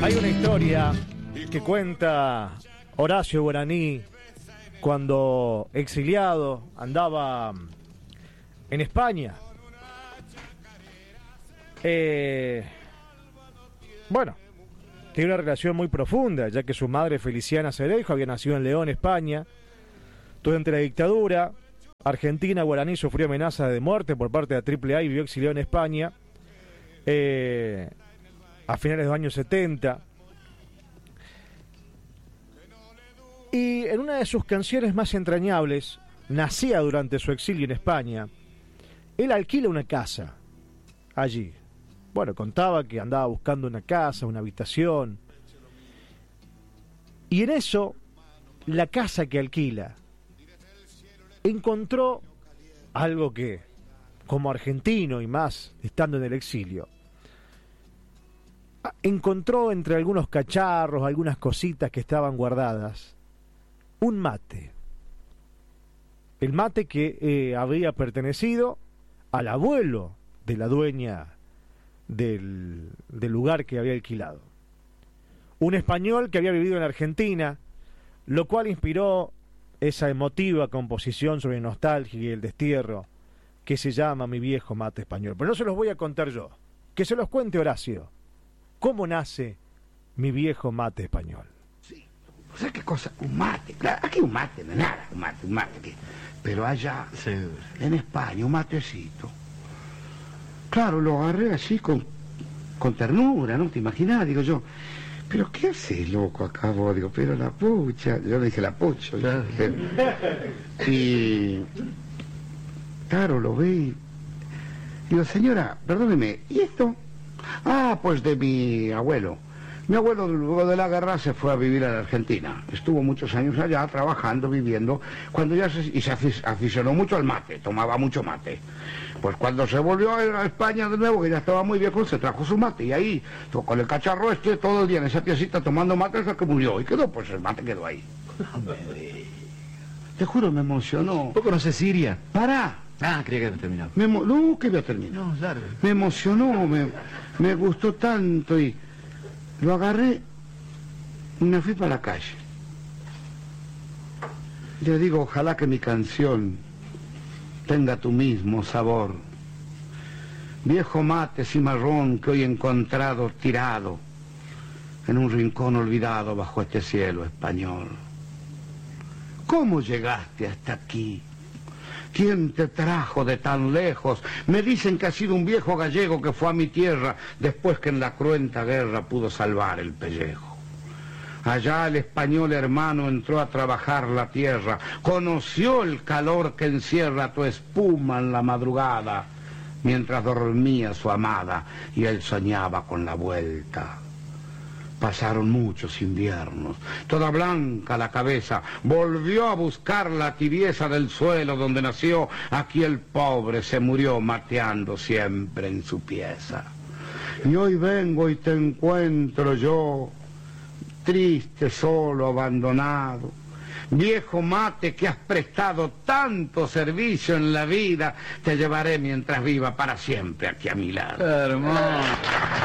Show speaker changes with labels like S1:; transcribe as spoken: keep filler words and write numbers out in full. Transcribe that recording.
S1: Hay una historia que cuenta Horacio Guaraní cuando, exiliado, andaba en España. Eh, bueno, tiene una relación muy profunda, ya que su madre, Feliciana Cereijo, había nacido en León, España. Durante la dictadura argentina, Guaraní sufrió amenazas de muerte por parte de la Triple A y vivió exiliado en España eh, a finales de los años setenta. Y en una de sus canciones más entrañables, nacida durante su exilio en España, él alquila una casa allí. Bueno, contaba que andaba buscando una casa, una habitación. Y en eso, la casa que alquila encontró algo que, como argentino y más estando en el exilio, encontró entre algunos cacharros, algunas cositas que estaban guardadas, un mate. El mate que eh, había pertenecido al abuelo de la dueña del, del lugar que había alquilado. Un español que había vivido en Argentina, lo cual inspiró esa emotiva composición sobre nostalgia y el destierro que se llama Mi viejo mate español. Pero no se los voy a contar yo, que se los cuente Horacio. ¿Cómo nace Mi viejo mate español?
S2: Sí, o sea, qué cosa, un mate, claro, aquí un mate, no es nada, un mate, un mate, ¿qué? Pero allá, sí, en España, un matecito. Claro, lo agarré así con, con ternura, ¿no? ¿Te imaginas? Digo yo, ¿pero qué haces, loco, acá vos? Digo, pero la pucha, yo le dije la pucha. Claro. Y, claro, lo vi. Digo, señora, perdóneme, ¿y esto? Ah, pues de mi abuelo. Mi abuelo luego de la guerra se fue a vivir a la Argentina. Estuvo muchos años allá trabajando, viviendo, cuando ya se, y se aficionó mucho al mate, tomaba mucho mate. Pues cuando se volvió a España de nuevo, que ya estaba muy viejo, se trajo su mate. Y ahí, con el cacharro este, todo el día en esa piecita tomando mate hasta que murió. Y quedó, pues el mate quedó ahí. Te juro, me emocionó.
S3: ¿Vos conocés Siria?
S2: ¡Para!
S3: Ah, creía que había terminado.
S2: Me emo... No, que había terminado.
S3: No, claro.
S2: Me emocionó, me, me gustó tanto y lo agarré y me fui para la calle. Le digo, ojalá que mi canción tenga tu mismo sabor. Viejo mate cimarrón que hoy he encontrado tirado en un rincón olvidado bajo este cielo español. ¿Cómo llegaste hasta aquí? ¿Quién te trajo de tan lejos? Me dicen que ha sido un viejo gallego que fue a mi tierra después que en la cruenta guerra pudo salvar el pellejo. Allá el español hermano entró a trabajar la tierra, conoció el calor que encierra tu espuma en la madrugada, mientras dormía su amada y él soñaba con la vuelta. Pasaron muchos inviernos, toda blanca la cabeza, volvió a buscar la tibieza del suelo donde nació, aquí el pobre se murió mateando siempre en su pieza. Y hoy vengo y te encuentro yo, triste, solo, abandonado, viejo mate que has prestado tanto servicio en la vida, te llevaré mientras viva para siempre aquí a mi lado.
S3: Hermoso.